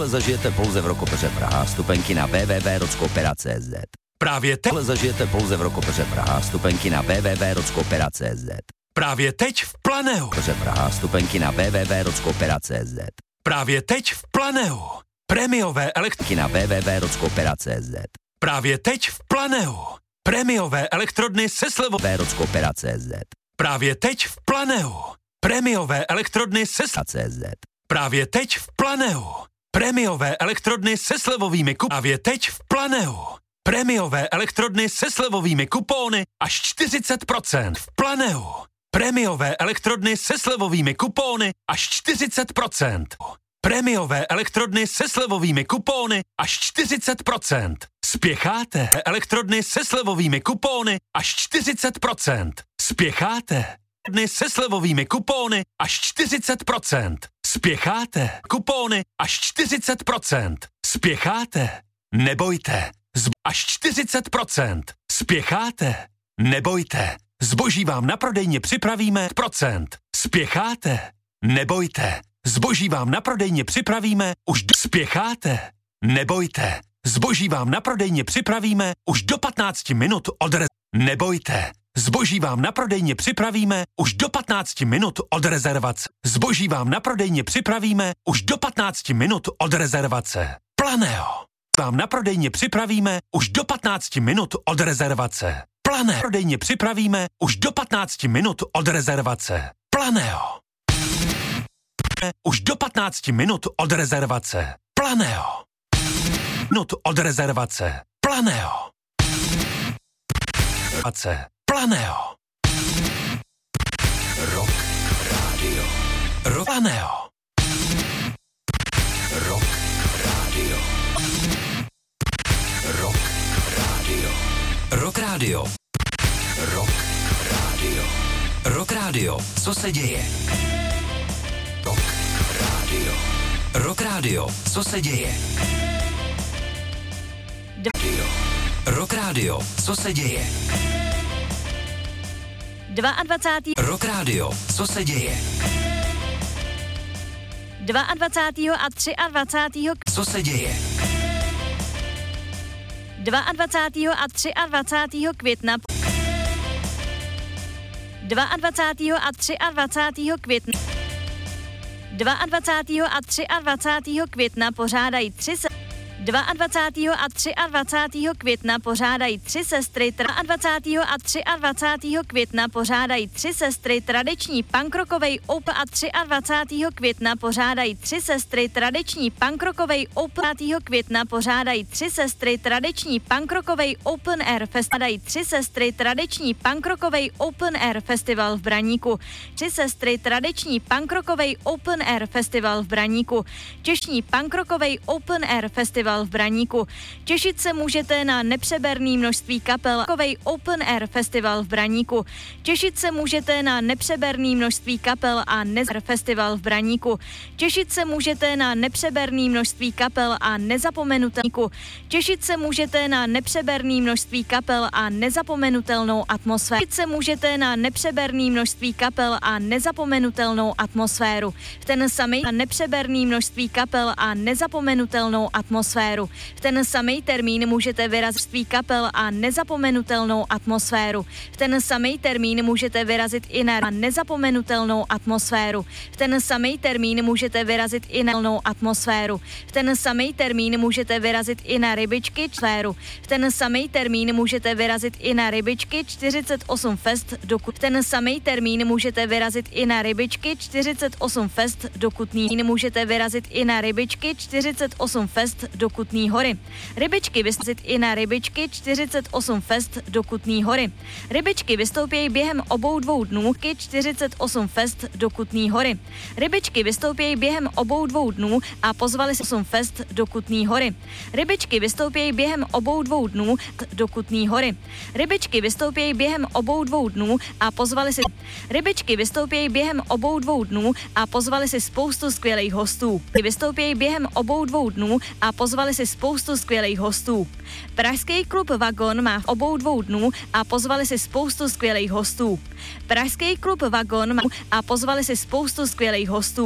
Tohle zažijete pouze v Rokopeře Praha. Vstupenky na www.rockopera.cz. Právě teď. Tohle zažijete pouze v Rokopeře Praha. Vstupenky na www.rockopera.cz. Právě teď v Planeu. Rokopeře Praha. Vstupenky na www.rockopera.cz. Právě teď v Planeu. Prémiové elektrodny na www.rockopera.cz. Právě teď v Planeu. Prémiové elektrodny se slevou rockopera.cz. Právě teď v Planeu. Prémiové elektrodny se CZ. Právě teď v Planeu. Prémiové elektrodny se slevovými Právě teď v Planeu. Prémiové elektrodny se slevovými kupóny až 40% v Planeu. Prémiové elektrodny se slevovými kupóny až 40%. Prémiové elektrodny se slevovými kupóny až 40%. Spěcháte? Elektrodny se slevovými kupóny až 40%. Spěcháte? Dny se slevovými kupóny až 40%. Spěcháte? Kupóny až 40%. Spěcháte? Nebojte. Až 40%. Spěcháte? Nebojte. Zboží vám na prodejně připravíme procent. Spěcháte? Nebojte. Zboží vám na prodejně připravíme už do... Spěcháte? Nebojte. Zboží vám na prodejně připravíme už do 15 minut od Nebojte. Zboží vám na prodejně připravíme už do 15 minut od rezervace. Zboží vám na prodejně připravíme už do 15 minut od rezervace. Planeo. Vám na prodejně připravíme už do 15 minut od rezervace. Planeo. Prodejně připravíme už do 15 minut od rezervace. Planeo. Už do 15 minut od rezervace. Planeo. Minut od rezervace. Planeo. Planeo. Rock Radio. Planeo. Rock Radio. Rock Radio. Rock Radio. Rock Radio. Rock Radio. Co se děje? Rock Radio. Rock Radio. Co se děje? Rock Radio. Co se děje? 22. Rock Radio. Co se děje? 22. a 23. Co se děje? 22. a 23. května 22. a 23. května 22. a 23. května pořádají 22. a 23. května pořádají 3 sestry 22. a 23. května pořádají 3 sestry tradiční punkrokovej open a 23. května pořádají 3 sestry tradiční punkrokovej open 5. května pořádají 3 sestry tradiční punkrokovej open air festival 3 sestry tradiční punkrokovej open air festival v Braníku 3 sestry tradiční punkrokovej open air festival v Braníku Těšní punkrokovej open air festival v Braníku. Těšit se můžete na nepřeberný množství kapel Open Air Festival v Braníku. Těšit se můžete na nepřeberný množství kapel a Festival v Braníku. Těšit se můžete na nepřeberný množství kapel a nezapomenutelnou. Těšit se můžete na nepřeberný množství kapel a nezapomenutelnou atmosféru. Těšit se můžete na nepřeberný množství kapel a nezapomenutelnou atmosféru. V ten samý nepřeberný množství kapel a nezapomenutelnou atmosféru. V ten samý termín můžete vyrazit svý kapel a nezapomenutelnou atmosféru. V ten samý termín můžete vyrazit i na nezapomenutelnou atmosféru. V ten samý termín můžete vyrazit i na atmosféru. V ten samý termín můžete vyrazit i na rybičky sféru. V ten samý termín můžete vyrazit i na rybičky 48 fest dokud. V ten samý termín můžete vyrazit i na rybičky 48 fest do Kutný. Můžete vyrazit i na rybičky 48 fest do Kutný Hory. Rybičky vystoupí i na rybičky 48 fest do Kutný Hory. Rybičky vystoupí během obou dvou dnů 48 fest do Kutný Hory. Rybičky vystoupí během obou dvou dnů a pozvali se 8 fest do Kutný Hory. Rybičky vystoupí během obou dvou dnů do Kutný Hory. Rybičky vystoupí během obou dvou dnů a pozvali si Rybičky vystoupí během obou dvou dnů a pozvali si spoustu skvělých hostů. Vystoupí během obou dvou dnů a pozvali si spoustu skvělých hostů. Pražský klub Vagon má v obou dvou dnů a pozvali si spoustu skvělých hostů. Pražský klub Vagon má a pozvali si spoustu skvělých hostů.